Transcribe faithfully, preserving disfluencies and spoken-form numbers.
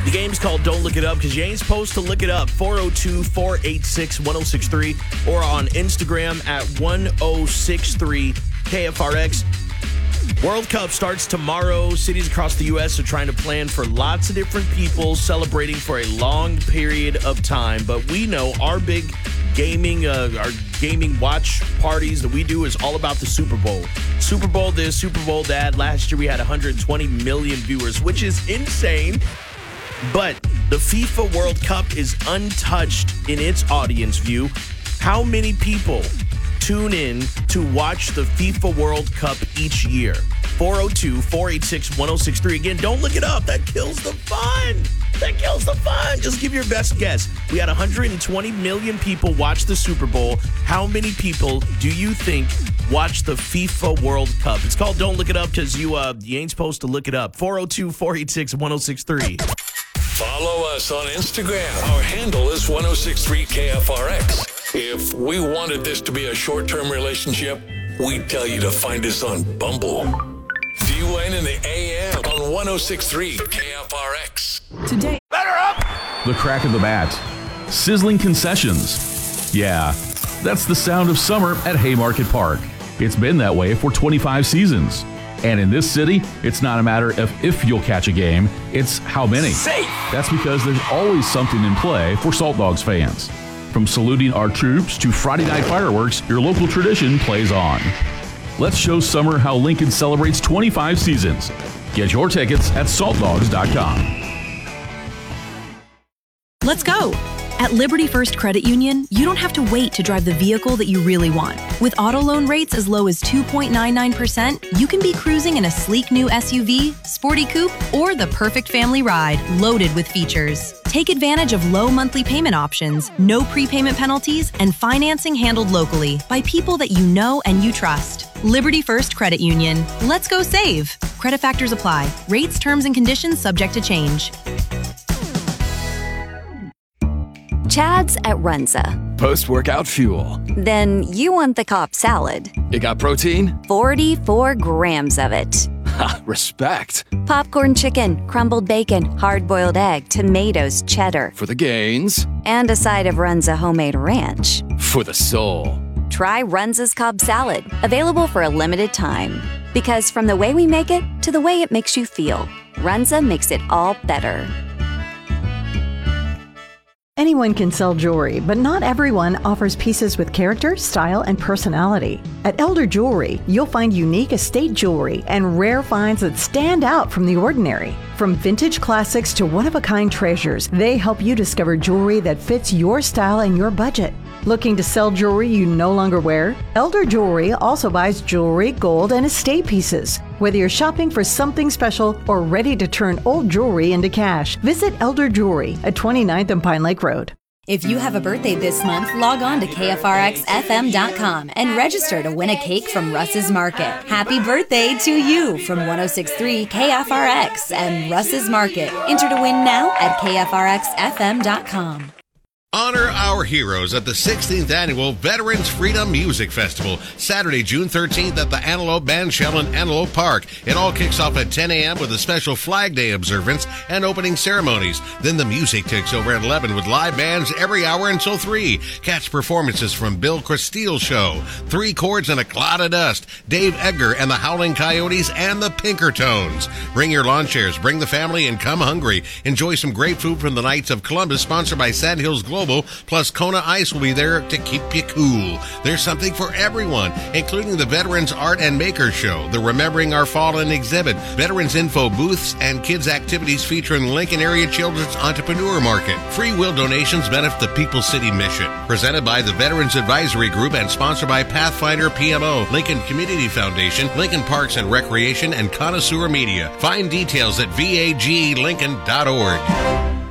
The game's called Don't Look It Up because you ain't supposed to look it up. four oh two, four eight six, one oh six three or on Instagram at one oh six three K F R X. World Cup starts tomorrow. Cities across the U S are trying to plan for lots of different people celebrating for a long period of time. But we know our big gaming, uh, our gaming watch parties that we do is all about the Super Bowl. Super Bowl this, Super Bowl that. Last year we had one hundred twenty million viewers, which is insane. But the FIFA World Cup is untouched in its audience view. How many people tune in to watch the FIFA World Cup each year? four oh two, four eight six, one oh six three. Again, don't look it up. That kills the fun. That kills the fun. Just give your best guess. We had one hundred twenty million people watch the Super Bowl. How many people do you think watch the FIFA World Cup? It's called Don't Look It Up because you, uh, you ain't supposed to look it up. four oh two, four eight six, one oh six three. Follow us on Instagram. Our handle is one oh six three K F R X. If we wanted this to be a short-term relationship, we'd tell you to find us on Bumble. D Wayne in the A M on one oh six three K F R X. Today. Better up! The crack of the bat. Sizzling concessions. Yeah, that's the sound of summer at Haymarket Park. It's been that way for twenty-five seasons. And in this city, it's not a matter of if you'll catch a game, it's how many. Safe! That's because there's always something in play for Salt Dogs fans. From saluting our troops to Friday night fireworks, your local tradition plays on. Let's show summer how Lincoln celebrates twenty-five seasons. Get your tickets at salt dogs dot com. Let's go. At Liberty First Credit Union, you don't have to wait to drive the vehicle that you really want. With auto loan rates as low as two point nine nine percent, you can be cruising in a sleek new S U V, sporty coupe, or the perfect family ride loaded with features. Take advantage of low monthly payment options, no prepayment penalties, and financing handled locally by people that you know and you trust. Liberty First Credit Union. Let's go save. Credit factors apply. Rates, terms, and conditions subject to change. Chad's at Runza. Post-workout fuel. Then you want the Cobb salad. It got protein? forty-four grams of it. Ha, respect. Popcorn chicken, crumbled bacon, hard-boiled egg, tomatoes, cheddar. For the gains. And a side of Runza homemade ranch. For the soul. Try Runza's Cobb salad. Available for a limited time. Because from the way we make it to the way it makes you feel, Runza makes it all better. Anyone can sell jewelry, but not everyone offers pieces with character, style, and personality. At Elder Jewelry, you'll find unique estate jewelry and rare finds that stand out from the ordinary. From vintage classics to one-of-a-kind treasures, they help you discover jewelry that fits your style and your budget. Looking to sell jewelry you no longer wear? Elder Jewelry also buys jewelry, gold, and estate pieces. Whether you're shopping for something special or ready to turn old jewelry into cash, visit Elder Jewelry at twenty-ninth and Pine Lake Road. If you have a birthday this month, log on to K F R X F M dot com and register to win a cake from Russ's Market. Happy birthday to you from one oh six three K F R X and Russ's Market. Enter to win now at K F R X F M dot com. Honor our heroes at the sixteenth Annual Veterans Freedom Music Festival, Saturday, June thirteenth at the Antelope Bandshell in Antelope Park. It all kicks off at ten a.m. with a special Flag Day observance and opening ceremonies. Then the music takes over at eleven with live bands every hour until three. Catch performances from Bill Cristile Show, Three Chords and a Cloud of Dust, Dave Edgar and the Howling Coyotes, and the Pinkertones. Bring your lawn chairs, bring the family, and come hungry. Enjoy some great food from the Knights of Columbus, sponsored by Sand Hills Global. Plus, Kona Ice will be there to keep you cool. There's something for everyone, including the Veterans Art and Makers Show, the Remembering Our Fallen exhibit, Veterans Info booths, and kids' activities featuring Lincoln Area Children's Entrepreneur Market. Free will donations benefit the People's City Mission. Presented by the Veterans Advisory Group and sponsored by Pathfinder P M O, Lincoln Community Foundation, Lincoln Parks and Recreation, and Connoisseur Media. Find details at vag lincoln dot org.